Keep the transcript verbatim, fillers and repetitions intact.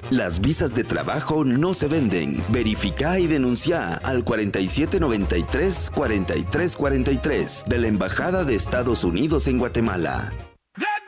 Las visas de trabajo no se venden. Verifica y denuncia al cuarenta y siete noventa y tres, cuarenta y tres cuarenta y tres de la Embajada de Estados Unidos en Guatemala.